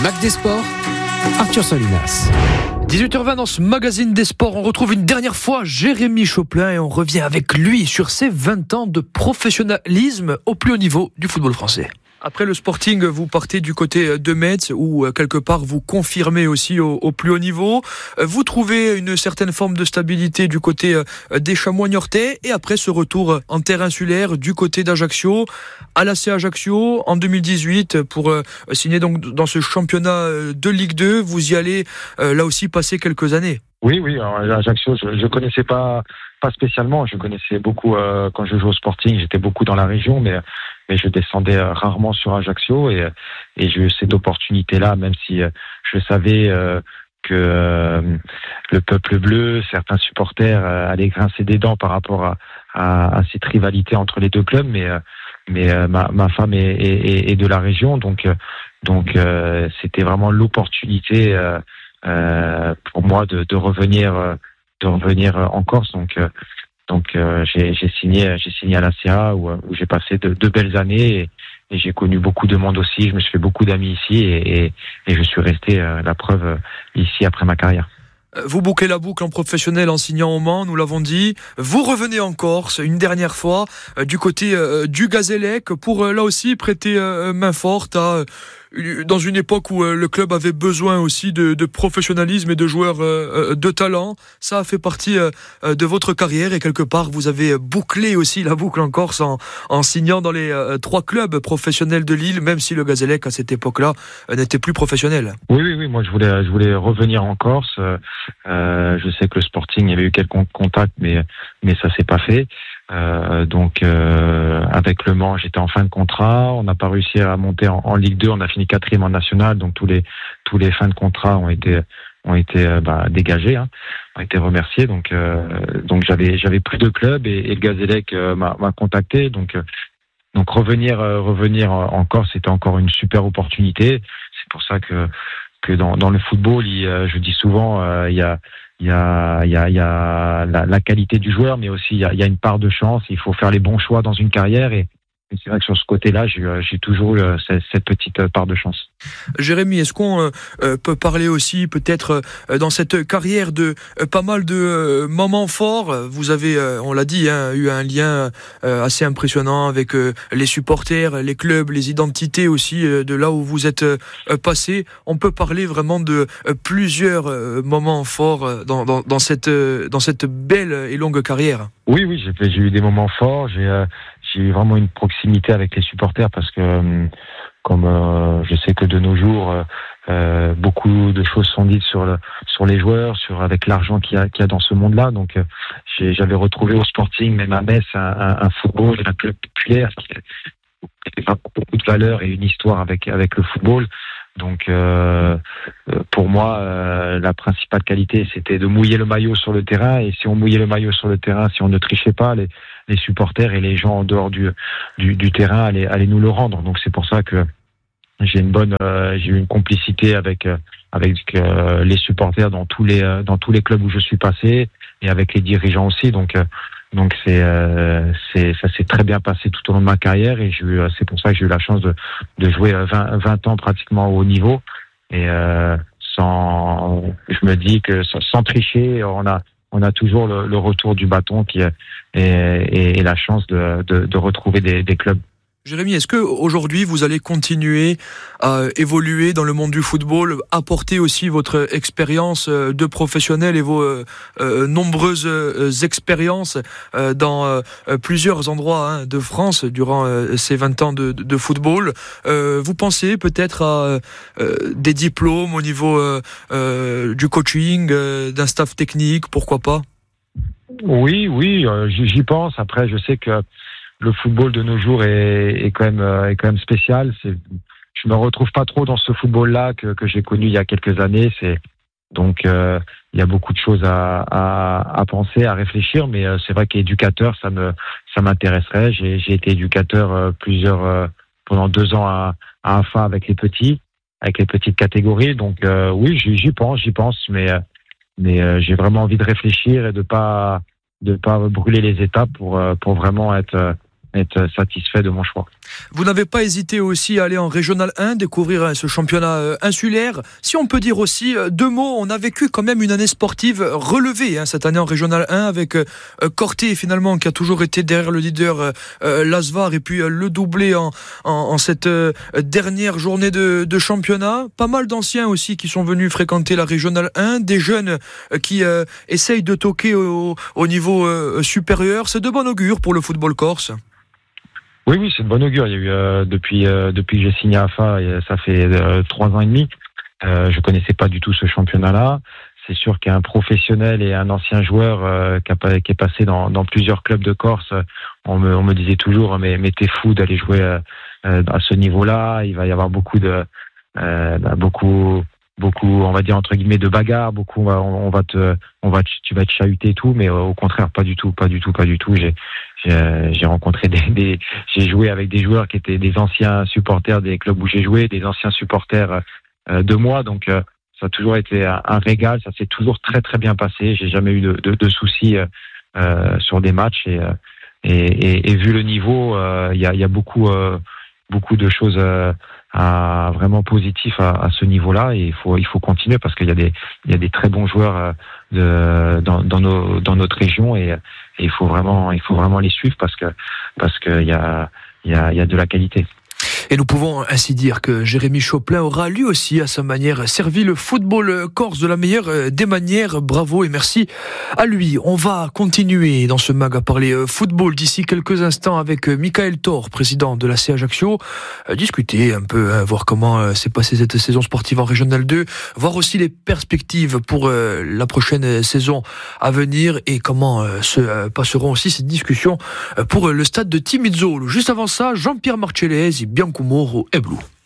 Mag des Sports, Arthur Salinas. 18h20 dans ce magazine des sports, on retrouve une dernière fois Jérémy Choplin et on revient avec lui sur ses 20 ans de professionnalisme au plus haut niveau du football français. Après le Sporting, vous partez du côté de Metz où quelque part vous confirmez aussi au plus haut niveau. Vous trouvez une certaine forme de stabilité du côté des Chamois niortais et après ce retour en terre insulaire du côté d'Ajaccio à l'AC Ajaccio en 2018 pour signer donc dans ce championnat de Ligue 2. Vous y allez là aussi passer quelques années. Oui. Alors, Ajaccio, je connaissais pas spécialement. Je connaissais beaucoup quand je jouais au Sporting. J'étais beaucoup dans la région, mais je descendais rarement sur Ajaccio et j'ai eu cette opportunité-là, même si je savais que le peuple bleu, certains supporters allaient grincer des dents par rapport à cette rivalité entre les deux clubs, mais ma femme est de la région, donc c'était vraiment l'opportunité pour moi de revenir en Corse, donc j'ai signé à l'ACA où j'ai passé de belles années et j'ai connu beaucoup de monde aussi. Je me suis fait beaucoup d'amis ici et je suis resté, la preuve, ici après ma carrière. Vous bouclez la boucle en professionnel en signant au Mans, nous l'avons dit. Vous revenez en Corse une dernière fois du côté du Gazélec pour là aussi prêter main forte dans une époque où le club avait besoin aussi de professionnalisme et de joueurs de talent. Ça a fait partie de votre carrière et quelque part vous avez bouclé aussi la boucle en Corse en signant dans les 3 clubs professionnels de Lille, même si le Gazélec à cette époque-là n'était plus professionnel. Oui, moi je voulais revenir en Corse. Je sais que le Sporting, il y avait eu quelques contacts, mais ça s'est pas fait. Donc avec Le Mans, j'étais en fin de contrat. On n'a pas réussi à monter en Ligue 2. On a fini 4e en national. Donc tous les fins de contrat ont été dégagés, ont été remerciés. Donc j'avais plus de club et le Gazélec m'a contacté. Donc revenir en Corse, c'était encore une super opportunité. C'est pour ça que dans le football, je dis souvent, il y a la qualité du joueur, mais aussi il y a une part de chance. Il faut faire les bons choix dans une carrière et c'est vrai que sur ce côté-là, j'ai toujours eu cette petite part de chance. Jérémy, est-ce qu'on peut parler aussi peut-être dans cette carrière de pas mal de moments forts? Vous avez, on l'a dit, eu un lien assez impressionnant avec les supporters, les clubs, les identités aussi de là où vous êtes passé. On peut parler vraiment de plusieurs moments forts dans cette belle et longue carrière. Oui, j'ai eu des moments forts. J'ai eu vraiment une proximité avec les supporters parce que comme je sais que de nos jours beaucoup de choses sont dites sur les joueurs, avec l'argent qu'il y a dans ce monde-là. Donc j'avais retrouvé au Sporting, même à Metz, un football, un club populaire qui avait beaucoup de valeur et une histoire avec le football. Donc pour moi la principale qualité, c'était de mouiller le maillot sur le terrain, et si on mouillait le maillot sur le terrain, si on ne trichait pas, les supporters et les gens en dehors du terrain allaient nous le rendre. Donc c'est pour ça que j'ai eu une complicité avec les supporters dans tous les clubs où je suis passé et avec les dirigeants aussi. Donc ça s'est très bien passé tout au long de ma carrière et c'est pour ça que j'ai eu la chance de jouer 20 ans pratiquement au haut niveau et je me dis que sans tricher, on a toujours le retour du bâton et la chance de retrouver des clubs. Jérémy, est-ce que aujourd'hui vous allez continuer à évoluer dans le monde du football, apporter aussi votre expérience de professionnel et vos nombreuses expériences dans plusieurs endroits de France durant ces 20 ans de football? Vous pensez peut-être à des diplômes au niveau du coaching, d'un staff technique, pourquoi pas? Oui, j'y pense. Après, je sais que le football de nos jours est quand même spécial. Je me retrouve pas trop dans ce football-là que j'ai connu il y a quelques années. Donc il y a beaucoup de choses à penser, à réfléchir. Mais c'est vrai qu'éducateur, ça m'intéresserait. J'ai été éducateur pendant 2 ans à AFA avec les petites catégories. Donc oui, j'y pense, mais j'ai vraiment envie de réfléchir et de pas brûler les étapes pour vraiment être être satisfait de mon choix. Vous n'avez pas hésité aussi à aller en Régional 1, découvrir ce championnat insulaire. Si on peut dire aussi deux mots, on a vécu quand même une année sportive relevée cette année en Régional 1 avec Corté finalement qui a toujours été derrière le leader Lasvar et puis le doublé en cette dernière journée de championnat. Pas mal d'anciens aussi qui sont venus fréquenter la Régional 1, des jeunes qui essayent de toquer au niveau supérieur. C'est de bon augure pour le football corse. Oui, c'est de bon augure. Il y a eu depuis que j'ai signé à AFA, ça fait 3 ans et demi. Je connaissais pas du tout ce championnat-là. C'est sûr qu'un professionnel et un ancien joueur qui est passé dans plusieurs clubs de Corse, on me disait toujours mais t'es fou d'aller jouer à ce niveau-là. Il va y avoir beaucoup, on va dire entre guillemets de bagarres, beaucoup tu vas être chahuté et tout, mais au contraire pas du tout. J'ai rencontré j'ai joué avec des joueurs qui étaient des anciens supporters des clubs où j'ai joué, des anciens supporters de moi, donc ça a toujours été un régal, ça s'est toujours très très bien passé, j'ai jamais eu de soucis sur des matchs et vu le niveau, il y a beaucoup de choses vraiment positif à ce niveau-là, et il faut continuer parce qu'il y a des très bons joueurs dans notre région, et il faut vraiment les suivre parce que il y a de la qualité. Et nous pouvons ainsi dire que Jérémy Choplin aura lui aussi à sa manière servi le football corse de la meilleure des manières. Bravo et merci à lui. On va continuer dans ce mag à parler football d'ici quelques instants avec Michael Thor, président de la C Ajaccio, discuter un peu, voir comment s'est passée cette saison sportive en Régional 2, voir aussi les perspectives pour la prochaine saison à venir et comment se passeront aussi ces discussions pour le stade de Timizolo. Juste avant ça, Jean-Pierre Marcellesi, Bianco Moro et Blue.